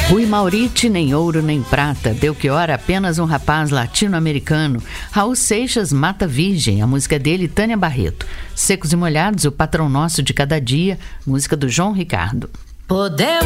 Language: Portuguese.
Rui Mauriti, nem ouro nem prata, Belchior, apenas um rapaz latino-americano. Raul Seixas, Mata Virgem, a música dele, Tânia Barreto. Secos e Molhados, O Patrão Nosso de Cada Dia, música do João Ricardo. Podemos